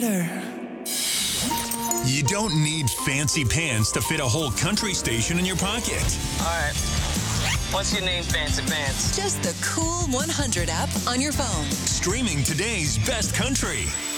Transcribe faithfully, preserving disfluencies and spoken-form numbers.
better. You don't need fancy pants to fit a whole country station in your pocket. All right. What's your name, Fancy Pants? Just the Cool one hundred app on your phone. Streaming today's best country.